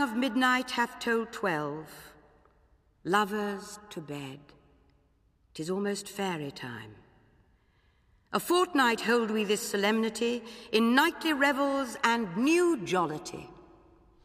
Of midnight hath tolled 12, lovers to bed, 'tis almost fairy time. A fortnight hold we this solemnity, in nightly revels and new jollity.